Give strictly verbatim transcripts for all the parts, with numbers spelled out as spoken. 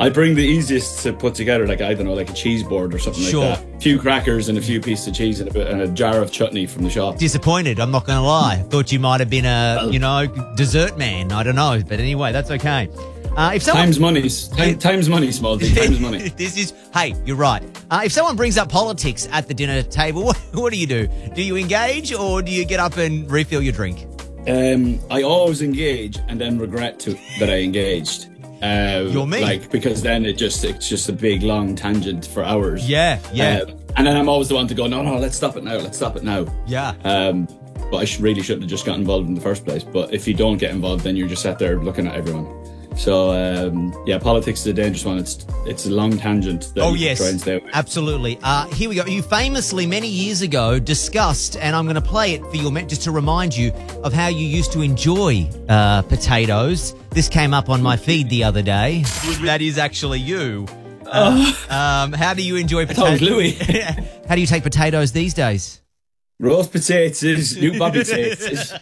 I bring the easiest to put together, like, I don't know, like a cheese board or something Sure. like that. A few crackers and a few pieces of cheese and a, bit, and a jar of chutney from the shop. Disappointed, I'm not going to lie. Thought you might have been a, you know, dessert man. I don't know. But anyway, that's okay. Uh, if someone... Time's money. Time, time's money, small D. Time's money. This is, hey, you're right. Uh, if someone brings up politics at the dinner table, what, what do you do? Do you engage or do you get up and refill your drink? Um, I always engage and then regret to, that I engaged. Uh, You're me. Like, because then it just it's just a big long tangent for hours. Yeah, yeah. Uh, and then I'm always the one to go, no, no, let's stop it now. Let's stop it now. Yeah. Um, but I should, really shouldn't have just got involved in the first place. But if you don't get involved, then you're just sat there looking at everyone. So, um, yeah, politics is a dangerous one. It's it's a long tangent that Oh, you yes, try and stay away. absolutely. Uh, here we go. You famously, many years ago, discussed, and I'm going to play it for your just to remind you of how you used to enjoy uh, potatoes. This came up on my feed the other day. That is actually you. Uh, um, how do you enjoy I thought it was potatoes? Louis. How do you take potatoes these days? Roast potatoes, new Bobby potatoes,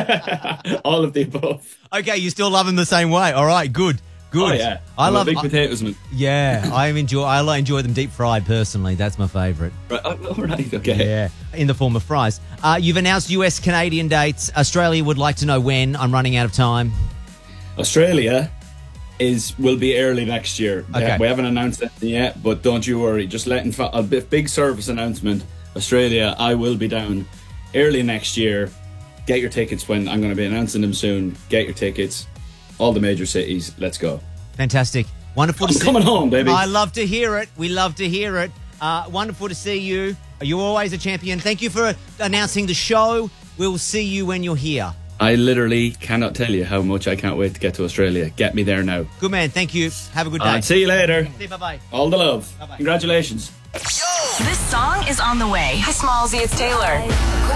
all of the above. Okay, you still love them the same way. All right, good, good. Oh yeah, I I'm love a big I- potatoes man. Yeah, I enjoy. I enjoy them deep fried. Personally, that's my favourite. Right, oh, all right, okay. Yeah, in the form of fries. Uh, you've announced U S Canadian dates. Australia would like to know when. I'm running out of time. Australia is will be early next year. Okay. We haven't announced that yet, but don't you worry. Just letting fa- a big, big service announcement. Australia, I will be down early next year. Get your tickets when I'm going to be announcing them soon. Get your tickets. All the major cities. Let's go. Fantastic. Wonderful I'm to see coming home, baby. I love to hear it. We love to hear it. Uh, wonderful to see you. You're always a champion. Thank you for announcing the show. We'll see you when you're here. I literally cannot tell you how much I can't wait to get to Australia. Get me there now. Good man. Thank you. Have a good day. And see you later. See you, bye-bye. All the love. Bye-bye. Congratulations. This song is on the way. Hi, Smallsy. It's Taylor.